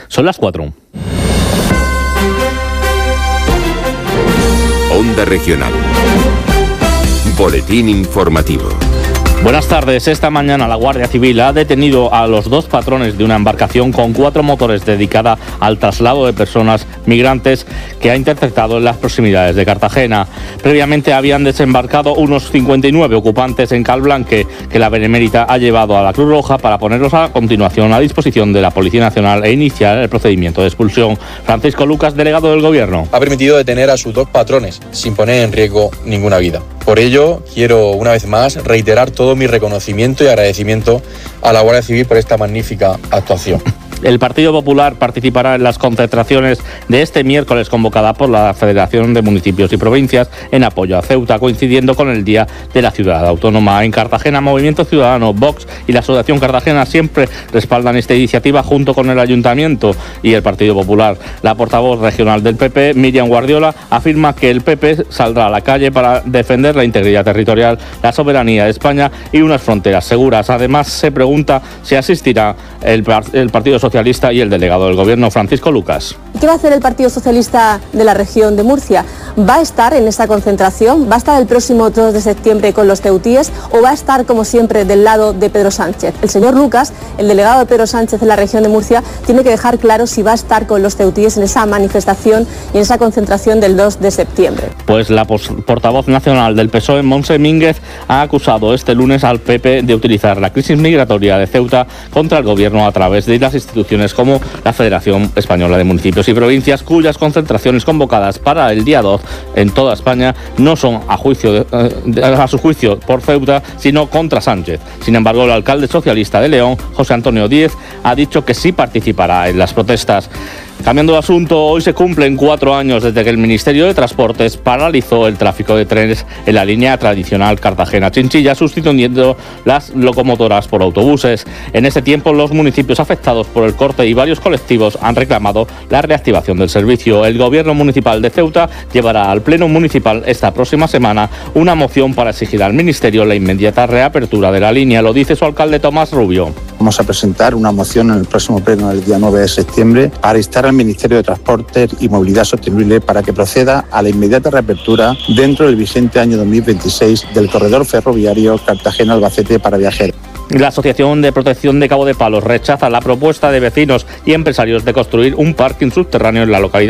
Son las 4. Onda Regional. Boletín informativo. Buenas tardes. Esta mañana la Guardia Civil ha detenido a los 2 patrones de una embarcación con 4 motores dedicada al traslado de personas migrantes que ha interceptado en las proximidades de Cartagena. Previamente habían desembarcado unos 59 ocupantes en Calblanque, que la Benemérita ha llevado a la Cruz Roja para ponerlos a continuación a disposición de la Policía Nacional e iniciar el procedimiento de expulsión. Francisco Lucas, delegado del Gobierno. Ha permitido detener a sus 2 patrones sin poner en riesgo ninguna vida. Por ello, quiero una vez más reiterar todo mi reconocimiento y agradecimiento a la Guardia Civil por esta magnífica actuación. El Partido Popular participará en las concentraciones de este miércoles convocada por la Federación de Municipios y Provincias en apoyo a Ceuta, coincidiendo con el Día de la Ciudad Autónoma. En Cartagena, Movimiento Ciudadano, Vox y la Asociación Cartagena siempre respaldan esta iniciativa junto con el Ayuntamiento y el Partido Popular. La portavoz regional del PP, Miriam Guardiola, afirma que el PP saldrá a la calle para defender la integridad territorial, la soberanía de España y unas fronteras seguras. Además, se pregunta si asistirá el Partido Socialista y el delegado del Gobierno, Francisco Lucas. ¿Qué va a hacer el Partido Socialista de la región de Murcia? ¿Va a estar en esa concentración? ¿Va a estar el próximo 2 de septiembre con los ceutíes o va a estar, como siempre, del lado de Pedro Sánchez? El señor Lucas, el delegado de Pedro Sánchez en la región de Murcia, tiene que dejar claro si va a estar con los ceutíes en esa manifestación y en esa concentración del 2 de septiembre. Pues la portavoz nacional del PSOE, Montse Mínguez, ha acusado este lunes al PP de utilizar la crisis migratoria de Ceuta contra el Gobierno a través de las instituciones como la Federación Española de Municipios y Provincias, cuyas concentraciones convocadas para el día 2 en toda España no son a su juicio por Ceuta, sino contra Sánchez. Sin embargo, el alcalde socialista de León, José Antonio Díez, ha dicho que sí participará en las protestas. Cambiando de asunto, hoy se cumplen 4 años desde que el Ministerio de Transportes paralizó el tráfico de trenes en la línea tradicional Cartagena-Chinchilla, sustituyendo las locomotoras por autobuses. En ese tiempo, los municipios afectados por el corte y varios colectivos han reclamado la reactivación del servicio. El Gobierno Municipal de Ceuta llevará al Pleno Municipal esta próxima semana una moción para exigir al Ministerio la inmediata reapertura de la línea. Lo dice su alcalde Tomás Rubio. Vamos a presentar una moción en el próximo pleno del día 9 de septiembre para instar al Ministerio de Transportes y Movilidad Sostenible para que proceda a la inmediata reapertura dentro del vigente año 2026 del corredor ferroviario Cartagena-Albacete para viajeros. La Asociación de Protección de Cabo de Palos rechaza la propuesta de vecinos y empresarios de construir un parking subterráneo en la localidad